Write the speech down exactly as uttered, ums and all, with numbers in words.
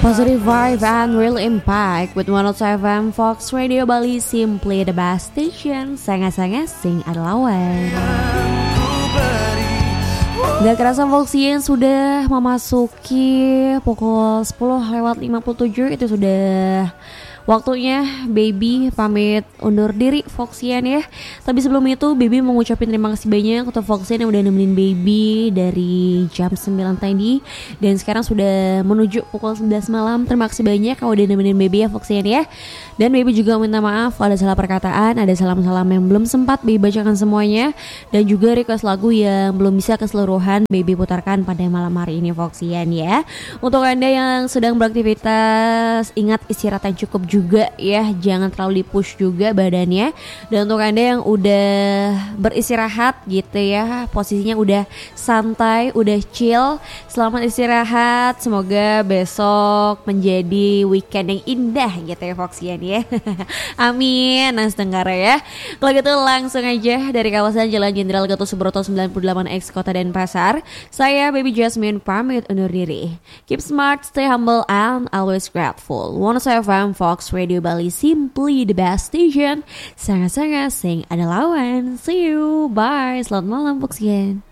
Positive vibe and real impact with one oh two F M Fox Radio Bali, simply the best station. Sangat-sangat sing adalah lawan. Gak kerasa Foxian sudah memasuki pukul sepuluh lewat lima puluh tujuh. Itu sudah waktunya Baby pamit undur diri Foxian ya. Tapi sebelum itu Baby mau ngucapin terima kasih banyak untuk Foxian yang udah nemenin Baby dari jam sembilan tadi. Dan sekarang sudah menuju pukul sebelas malam. Terima kasih banyak kalau udah nemenin Baby ya Foxian ya. Dan Baby juga minta maaf kalau ada salah perkataan, ada salam-salam yang belum sempat Baby bacakan semuanya. Dan juga request lagu yang belum bisa keseluruhan Baby putarkan pada malam hari ini Foxian ya. Untuk Anda yang sedang beraktivitas, ingat istirahat yang cukup juga ya, jangan terlalu di-push juga badannya. Dan untuk Anda yang udah beristirahat gitu ya, posisinya udah santai, udah chill, selamat istirahat. Semoga besok menjadi weekend yang indah gitu ya Foxian ya. Amin, Nas Tenggara ya. Kalau gitu langsung aja dari kawasan Jalan Jenderal Gatot Subroto sembilan puluh delapan X Kota Denpasar, saya Baby Jasmine pamit undur diri. Keep smart, stay humble and always grateful. one oh two F M Fox Radio Bali, simply the best station. Sangat-sangat sing ada lawan. See you, bye. Selamat malam Foxian.